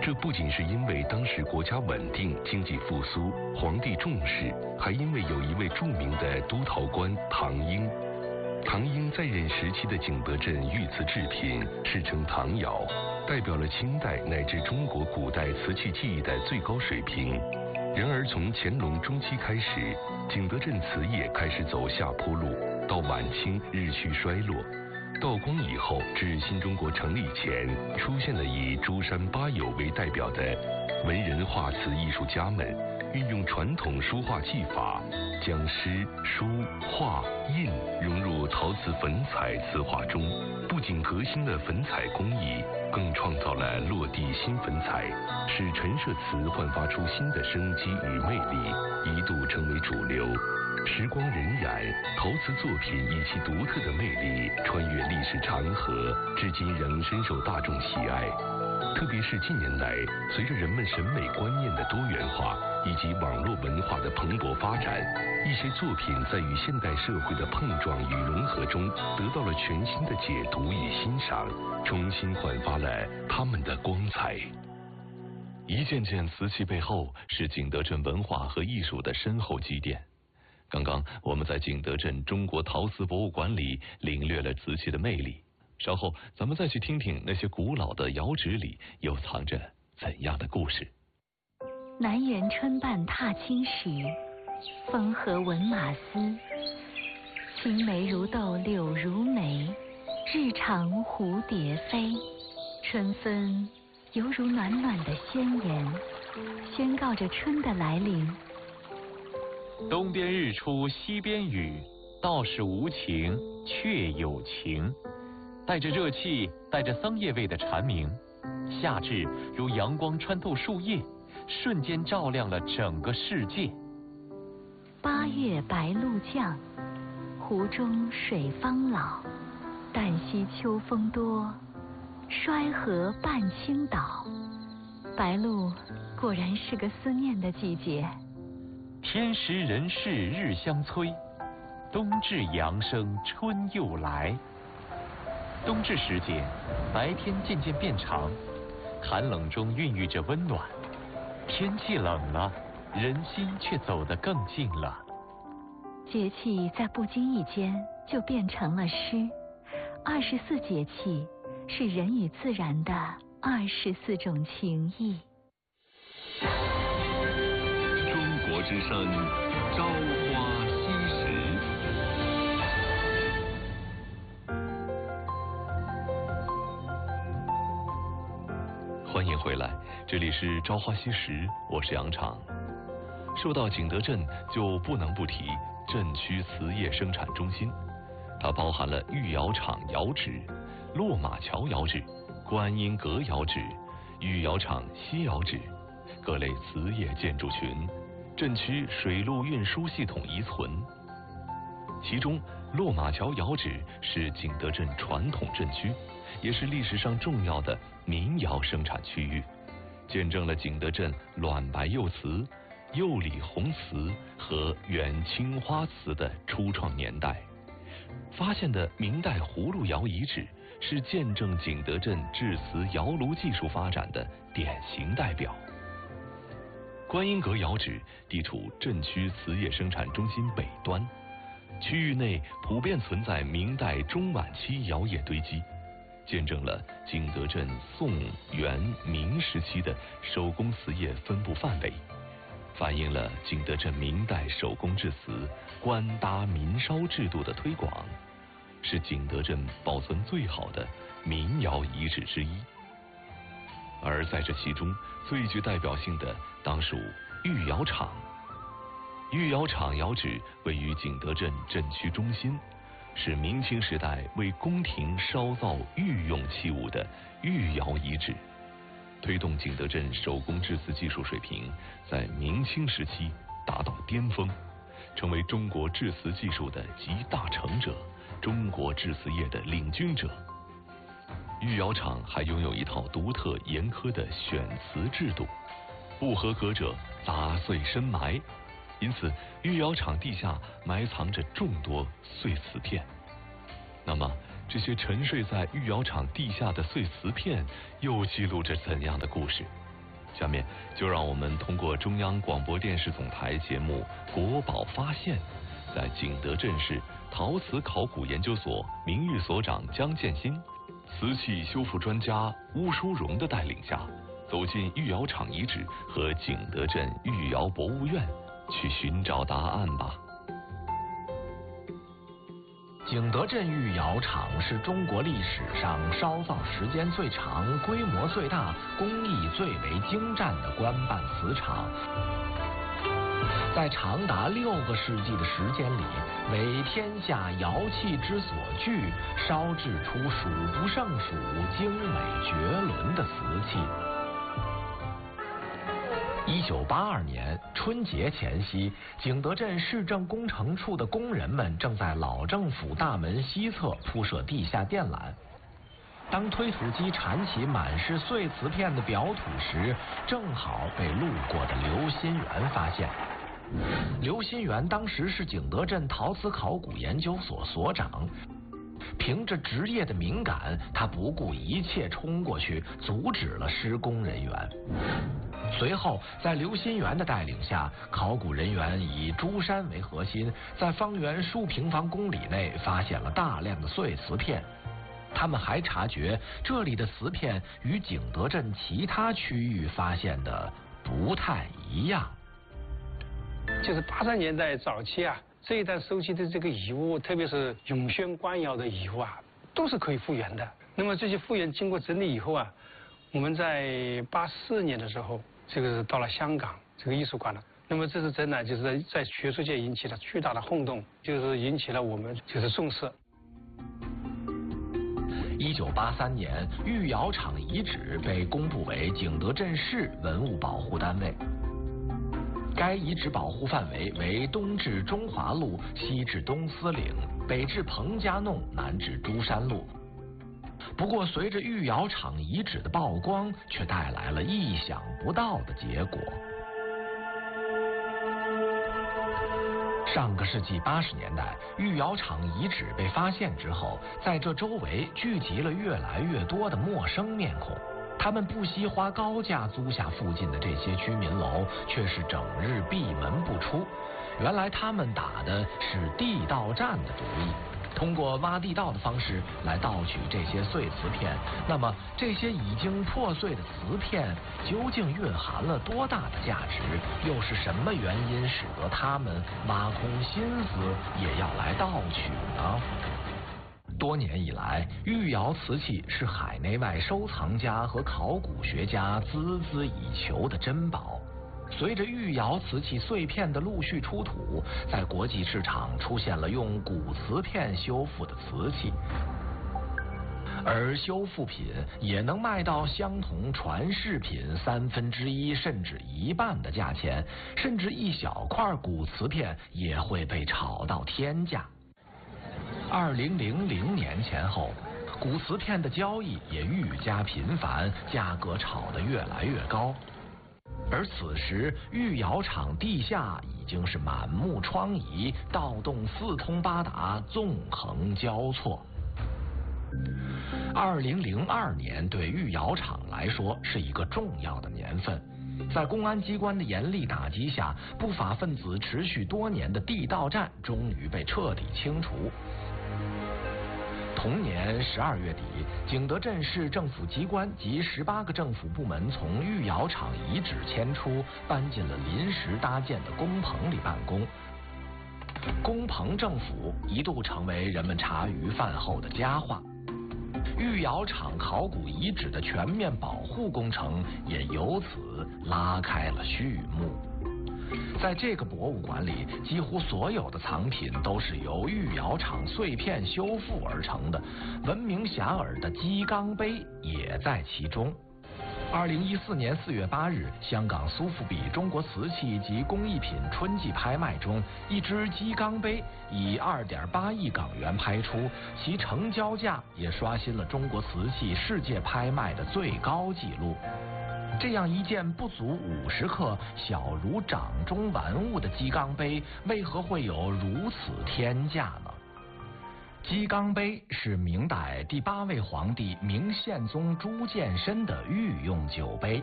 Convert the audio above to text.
这不仅是因为当时国家稳定、经济复苏，皇帝重视，还因为有一位著名的督陶官唐英。唐英在任时期的景德镇御瓷制品世称唐窑，代表了清代乃至中国古代瓷器技艺的最高水平。然而从乾隆中期开始，景德镇瓷业开始走下坡路，到晚清日趋衰落。道光以后至新中国成立前，出现了以诸山八友为代表的文人画瓷艺术家们，运用传统书画技法，将诗、书、画、印融入陶瓷粉彩瓷画中，不仅革新了粉彩工艺，更创造了落地新粉彩，使陈设瓷焕发出新的生机与魅力，一度成为主流。时光荏苒，陶瓷作品以其独特的魅力穿越历史长河，至今仍深受大众喜爱。特别是近年来，随着人们审美观念的多元化以及网络文化的蓬勃发展，一些作品在与现代社会的碰撞与融合中，得到了全新的解读与欣赏，重新焕发了它们的光彩。一件件瓷器背后，是景德镇文化和艺术的深厚积淀。刚刚我们在景德镇中国陶瓷博物馆里领略了瓷器的魅力，稍后咱们再去听听那些古老的窑址里又藏着怎样的故事。 南园春半踏青时，风和闻马嘶。青梅如豆柳如眉，日长蝴蝶飞。春分犹如暖暖的宣言，宣告着春的来临。 东边日出西边雨，道是无晴却有晴。带着热气，带着桑叶味的蝉鸣，夏至如阳光穿透树叶，瞬间照亮了整个世界。 八月白露降，湖中水方老。旦夕秋风多，衰河半倾倒。白露果然是个思念的季节。 天时人事日相催，冬至阳生春又来。冬至时节，白天渐渐变长，寒冷中孕育着温暖。天气冷了，人心却走得更近了。 节气在不经意间就变成了诗。24节气是人与自然的24种情谊。 中国之声，朝花夕拾。欢迎回来，这里是朝花夕拾，我是杨畅。说到景德镇，就不能不提镇区瓷业生产中心，它包含了御窑厂窑址、落马桥窑址、观音阁窑址、御窑厂西窑址各类瓷业建筑群，镇区水陆运输系统遗存。其中落马桥窑址是景德镇传统镇区，也是历史上重要的民窑生产区域，见证了景德镇卵白釉瓷、釉里红瓷和原青花瓷的初创年代。发现的明代葫芦窑遗址是见证景德镇制瓷窑炉技术发展的典型代表。观音阁窑址地处镇区瓷业生产中心北端，区域内普遍存在明代中晚期窑业堆积，见证了景德镇宋、元、明时期的手工瓷业分布范围，反映了景德镇明代手工制瓷官搭民烧制度的推广，是景德镇保存最好的民窑遗址之一。而在这其中最具代表性的当属御窑厂。御窑厂窑址位于景德镇镇区中心，是明清时代为宫廷烧造御用器物的御窑遗址，推动景德镇手工制瓷技术水平在明清时期达到巅峰，成为中国制瓷技术的集大成者，中国制瓷业的领军者。御窑厂还拥有一套独特严苛的选瓷制度，不合格者打碎深埋，因此御窑厂地下埋藏着众多碎瓷片。那么这些沉睡在御窑厂地下的碎瓷片又记录着怎样的故事？ 下面就让我们通过中央广播电视总台节目《国宝发现》，在景德镇市陶瓷考古研究所名誉所长江建新、瓷器修复专家邬淑荣的带领下，走进御窑厂遗址和景德镇御窑博物院，去寻找答案吧。 景德镇御窑厂是中国历史上烧造时间最长、规模最大、工艺最为精湛的官办瓷厂。在长达6个世纪的时间里，为天下窑器之所具，烧制出数不胜数、精美绝伦的瓷器。1982年春节前夕，景德镇市政工程处的工人们正在老政府大门西侧铺设地下电缆。当推土机铲起满是碎瓷片的表土时，正好被路过的刘新元发现。刘新元当时是景德镇陶瓷考古研究所所长，凭着职业的敏感，他不顾一切冲过去阻止了施工人员。随后，在刘新元的带领下，考古人员以珠山为核心，在方圆数平方公里内发现了大量的碎瓷片。他们还察觉这里的瓷片与景德镇其他区域发现的不太一样。 就是80年代早期啊，这一带收集的这个遗物，特别是永宣官窑的遗物啊，都是可以复原的。那么这些复原经过整理以后啊，我们在84年的时候，这个到了香港这个艺术馆了。那么这次展览就是在学术界引起了巨大的轰动，就是引起了我们就是重视。 1983年，御窑厂遗址被公布为景德镇市文物保护单位。该遗址保护范围为东至中华路，西至东司岭，北至彭家弄，南至珠山路。不过，随着御窑厂遗址的曝光，却带来了意想不到的结果。上个世纪80年代，御窑厂遗址被发现之后，在这周围聚集了越来越多的陌生面孔。他们不惜花高价租下附近的这些居民楼，却是整日闭门不出。原来他们打的是地道战的主意，通过挖地道的方式来盗取这些碎瓷片。那么这些已经破碎的瓷片究竟蕴含了多大的价值？又是什么原因使得他们挖空心思也要来盗取呢？多年以来，御窑瓷器是海内外收藏家和考古学家孜孜以求的珍宝。随着御窑瓷器碎片的陆续出土，在国际市场出现了用古瓷片修复的瓷器，而修复品也能卖到相同传世品1/3甚至1半的价钱，甚至一小块古瓷片也会被炒到天价。2000年前后，古瓷片的交易也愈加频繁，价格炒得越来越高。而此时，御窑厂地下已经是满目疮痍，盗洞四通八达，纵横交错。2002年对御窑厂来说是一个重要的年份。在公安机关的严厉打击下，不法分子持续多年的地道战终于被彻底清除。同年12月底，景德镇市政府机关及18个政府部门从御窑厂遗址迁出，搬进了临时搭建的工棚里办公。工棚政府一度成为人们茶余饭后的佳话。御窑厂考古遗址的全面保护工程也由此拉开了序幕。在这个博物馆里，几乎所有的藏品都是由御窑厂碎片修复而成的，闻名遐迩的鸡缸杯也在其中。2014年4月8日，香港苏富比中国瓷器及工艺品春季拍卖中，一只鸡缸杯以2.8亿港元拍出，其成交价也刷新了中国瓷器世界拍卖的最高纪录。这样一件不足50克、小如掌中玩物的鸡缸杯，为何会有如此天价呢？鸡缸杯是明代第8位皇帝明宪宗朱见深的御用酒杯，